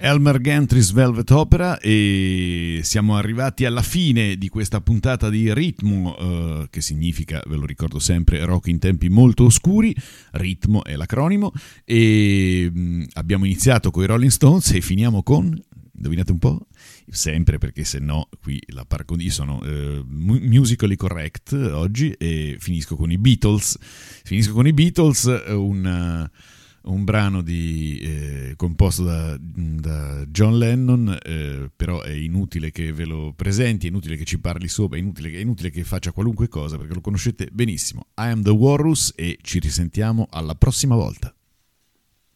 Elmer Gantry's Velvet Opera, e siamo arrivati alla fine di questa puntata di Ritmo, che significa, ve lo ricordo sempre, rock in tempi molto oscuri. Ritmo è l'acronimo, e abbiamo iniziato con i Rolling Stones e finiamo con, indovinate un po'? Sempre, perché se no qui la io sono musically correct oggi, e finisco con i Beatles, un brano composto da John Lennon, però è inutile che ve lo presenti, è inutile che ci parli sopra, è inutile che faccia qualunque cosa, perché lo conoscete benissimo. I Am The Walrus, e ci risentiamo alla prossima volta.